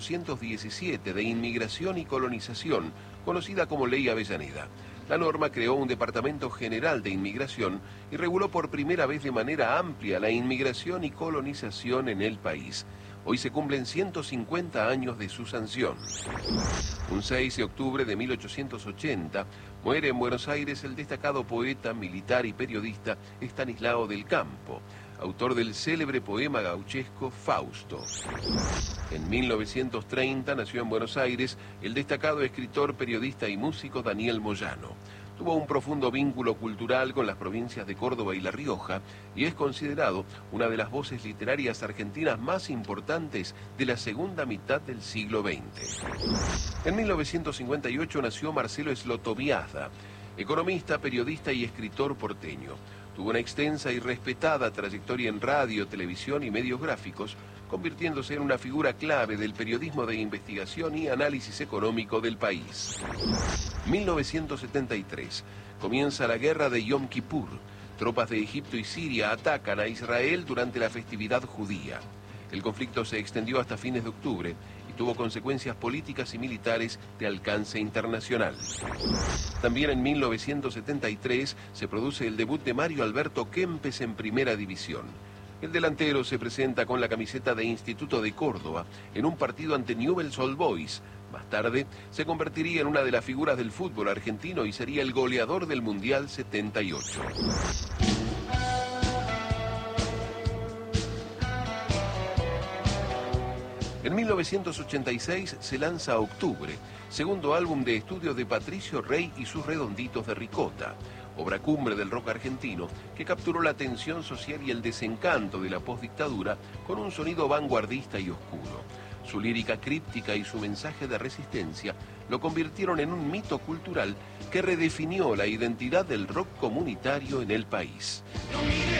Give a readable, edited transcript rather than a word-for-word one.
1917 de Inmigración y Colonización, conocida como Ley Avellaneda. La norma creó un Departamento General de Inmigración y reguló por primera vez de manera amplia la inmigración y colonización en el país. Hoy se cumplen 150 años de su sanción. Un 6 de octubre de 1880 muere en Buenos Aires el destacado poeta, militar y periodista Estanislao del Campo, autor del célebre poema gauchesco Fausto. En 1930 nació en Buenos Aires el destacado escritor, periodista y músico Daniel Moyano. Tuvo un profundo vínculo cultural con las provincias de Córdoba y La Rioja y es considerado una de las voces literarias argentinas más importantes de la segunda mitad del siglo XX. En 1958 nació Marcelo Slotoviazda, economista, periodista y escritor porteño. Tuvo una extensa y respetada trayectoria en radio, televisión y medios gráficos, convirtiéndose en una figura clave del periodismo de investigación y análisis económico del país. 1973. Comienza la guerra de Yom Kippur. Tropas de Egipto y Siria atacan a Israel durante la festividad judía. El conflicto se extendió hasta fines de octubre y tuvo consecuencias políticas y militares de alcance internacional. También en 1973 se produce el debut de Mario Alberto Kempes en Primera División. El delantero se presenta con la camiseta de Instituto de Córdoba en un partido ante Newell's Old Boys. Más tarde se convertiría en una de las figuras del fútbol argentino y sería el goleador del Mundial 78. En 1986 se lanza Octubre, segundo álbum de estudio de Patricio Rey y sus Redonditos de Ricota, obra cumbre del rock argentino que capturó la tensión social y el desencanto de la postdictadura con un sonido vanguardista y oscuro. Su lírica críptica y su mensaje de resistencia lo convirtieron en un mito cultural que redefinió la identidad del rock comunitario en el país.